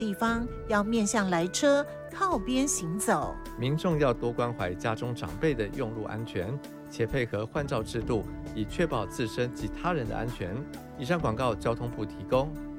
地方要面向来车，靠边行走。 民众要多关怀家中长辈的用路安全，且配合换照制度，以确保自身及他人的安全。以上广告交通部提供。